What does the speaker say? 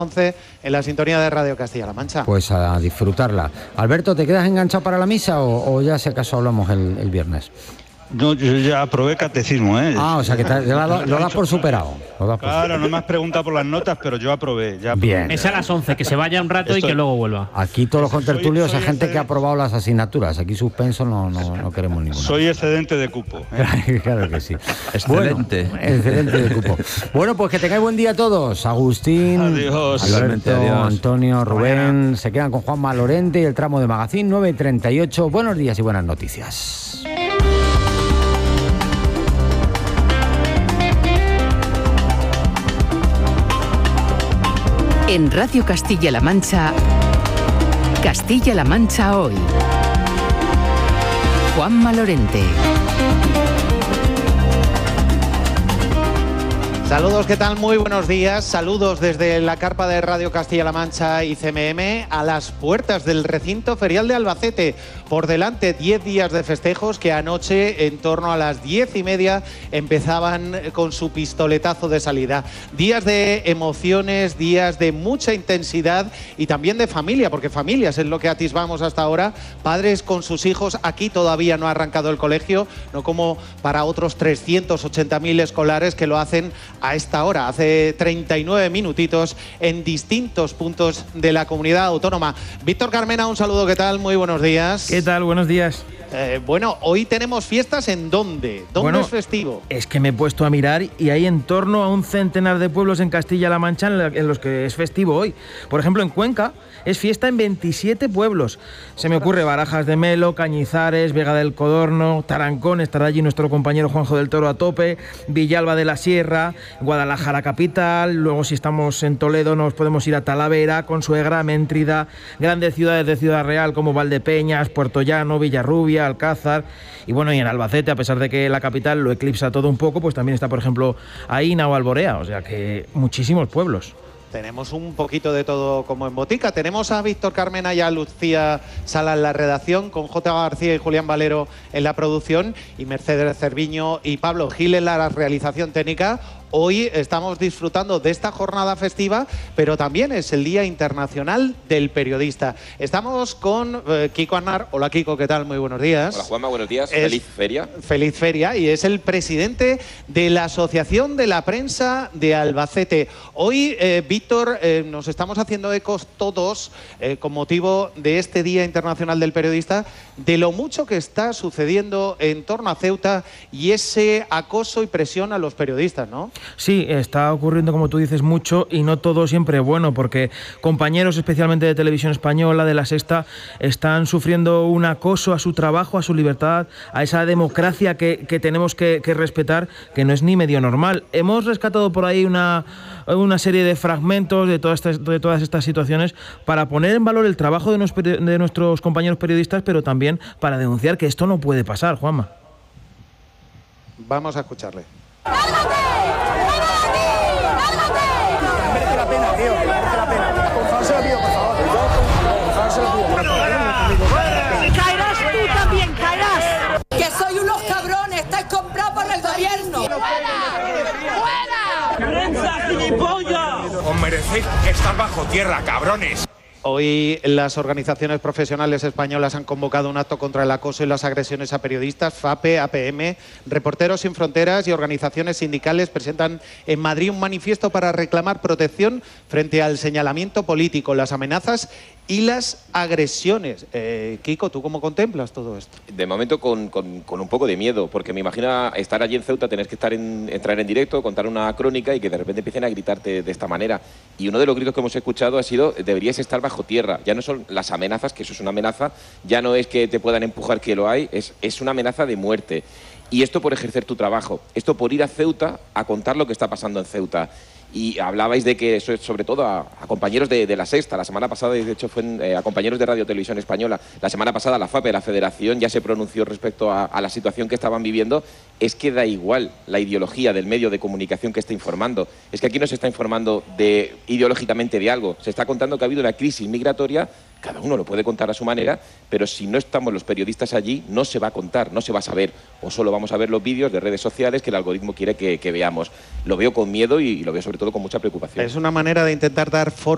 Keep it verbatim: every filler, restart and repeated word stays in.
once en la sintonía de Radio Castilla-La Mancha. Pues a disfrutarla. Alberto, ¿te quedas enganchado para la misa o, o ya si acaso hablamos el, el viernes? No, yo ya aprobé catecismo, ¿eh? Ah, o sea que te, lo, lo, lo das por superado. Lo das por claro, superado. no me has preguntado por las notas, pero yo aprobé. Ya aprobé. Bien. Es a las once, que se vaya un rato Estoy... y que luego vuelva. Aquí todos los contertulios soy, soy es gente excedente. que ha aprobado las asignaturas. Aquí suspenso no, no, no queremos ninguna. Soy excedente de cupo. ¿eh? Claro que sí. Excelente. Bueno, excelente de cupo. Bueno, pues que tengáis buen día a todos. Agustín, Adiós. Alberto, Adiós. Antonio, Rubén. Se quedan con Juanma Lorente y el tramo de Magazín nueve y treinta y ocho. Buenos días y buenas noticias. En Radio Castilla-La Mancha, Castilla-La Mancha Hoy. Juanma Lorente. Saludos, ¿qué tal? Muy buenos días. Saludos desde la carpa de Radio Castilla-La Mancha y C M M a las puertas del recinto ferial de Albacete. Por delante, diez días de festejos que anoche, en torno a las diez y media, empezaban con su pistoletazo de salida. Días de emociones, días de mucha intensidad y también de familia, porque familias es lo que atisbamos hasta ahora. Padres con sus hijos. Aquí todavía no ha arrancado el colegio, no como para otros trescientos ochenta mil escolares que lo hacen a esta hora, hace treinta y nueve minutitos, en distintos puntos de la comunidad autónoma. Víctor Carmena, un saludo, ¿qué tal? Muy buenos días. ¿Qué tal? Buenos días. Eh, bueno, hoy tenemos fiestas ¿en dónde? ¿Dónde Bueno, es festivo? Es que me he puesto a mirar y hay en torno a un centenar de pueblos en Castilla-La Mancha en, la, en los que es festivo hoy. Por ejemplo, en Cuenca es fiesta en veintisiete pueblos. Se me ocurre Barajas de Melo, Cañizares, Vega del Codorno, Tarancón, estará allí nuestro compañero Juanjo del Toro a tope, Villalba de la Sierra, Guadalajara capital, luego si estamos en Toledo nos podemos ir a Talavera, Consuegra, Méntrida, grandes ciudades de Ciudad Real como Valdepeñas, Puerto Llano, Villarrubia, Alcázar, y bueno, y en Albacete, a pesar de que la capital lo eclipsa todo un poco, pues también está, por ejemplo, Aína o Alborea, o sea que muchísimos pueblos. Tenemos un poquito de todo como en botica. Tenemos a Víctor Carmena y a Lucía Sala en la redacción, con J. García y Julián Valero en la producción, y Mercedes Cerviño y Pablo Gil en la realización técnica. Hoy estamos disfrutando de esta jornada festiva, pero también es el Día Internacional del Periodista. Estamos con eh, Kiko Aznar. Hola Kiko, ¿qué tal? Muy buenos días. Hola Juanma, buenos días. Es, feliz feria. Feliz feria, y es el presidente de la Asociación de la Prensa de Albacete. Hoy, eh, Víctor, eh, nos estamos haciendo ecos todos, eh, con motivo de este Día Internacional del Periodista, de lo mucho que está sucediendo en torno a Ceuta y ese acoso y presión a los periodistas, ¿no? Sí, está ocurriendo, como tú dices, mucho y no todo siempre bueno, porque compañeros, especialmente de Televisión Española, de La Sexta, están sufriendo un acoso a su trabajo, a su libertad, a esa democracia que, que tenemos que, que respetar, que no es ni medio normal. Hemos rescatado por ahí una, una serie de fragmentos de todas, estas, de todas estas situaciones para poner en valor el trabajo de, nos, de nuestros compañeros periodistas, pero también para denunciar que esto no puede pasar, Juanma. Vamos a escucharle. Merece la pena, tío, merece la pena. Por favor, se lo pido, por favor. Por favor, se lo pido, por favor. Caerás tú también, caerás. Que soy unos cabrones, estáis comprados por el gobierno. ¡Fuera! ¡Prensa, gilipollas! Os merecéis estar bajo tierra, cabrones. Hoy las organizaciones profesionales españolas han convocado un acto contra el acoso y las agresiones a periodistas. FAPE, A P M, Reporteros Sin Fronteras y organizaciones sindicales presentan en Madrid un manifiesto para reclamar protección frente al señalamiento político, las amenazas y las agresiones. Eh, Kiko, ¿tú cómo contemplas todo esto? De momento con, con, con un poco de miedo, porque me imagino estar allí en Ceuta, tener que estar en, entrar en directo, contar una crónica y que de repente empiecen a gritarte de esta manera. Y uno de los gritos que hemos escuchado ha sido: deberíais estar bajo tierra. Ya no son las amenazas, que eso es una amenaza, ya no es que te puedan empujar, que lo hay, es, es una amenaza de muerte. Y esto por ejercer tu trabajo, esto por ir a Ceuta a contar lo que está pasando en Ceuta. Y hablabais de que eso es sobre todo a, a compañeros de, de La Sexta. La semana pasada, de hecho, fue en, eh, a compañeros de Radio Televisión Española. La semana pasada la FAPE, la Federación, ya se pronunció respecto a, a la situación que estaban viviendo. Es que da igual la ideología del medio de comunicación que está informando. Es que aquí no se está informando de, ideológicamente de algo. Se está contando que ha habido una crisis migratoria. Cada uno lo puede contar a su manera, pero si no estamos los periodistas allí, no se va a contar, no se va a saber. O solo vamos a ver los vídeos de redes sociales que el algoritmo quiere que, que veamos. Lo veo con miedo y, y lo veo sobre todo con mucha preocupación. Es una manera de intentar dar forma